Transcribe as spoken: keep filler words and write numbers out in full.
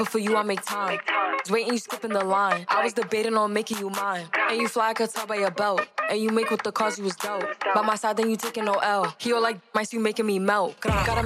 But for you, I make time. Waiting, you skipping the line. I was debating on making you mine. And you fly, I could tell by your belt. And you make with the cause you was dope. By my side, then you taking no L. He all like, mice, you making me melt. Gotta